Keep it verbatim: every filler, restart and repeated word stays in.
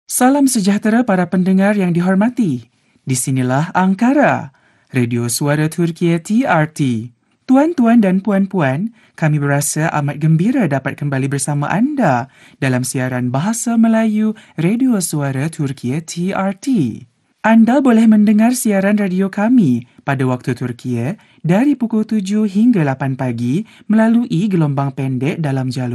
Salam sejahtera para pendengar yang dihormati. Di sinilah Ankara, Radio Suara Turkiye T R T. Tuan-tuan dan puan-puan, kami berasa amat gembira dapat kembali bersama anda dalam siaran Bahasa Melayu Radio Suara Turkiye T R T. Anda boleh mendengar siaran radio kami pada waktu Turkiye dari pukul tujuh hingga lapan pagi melalui gelombang pendek dalam jalur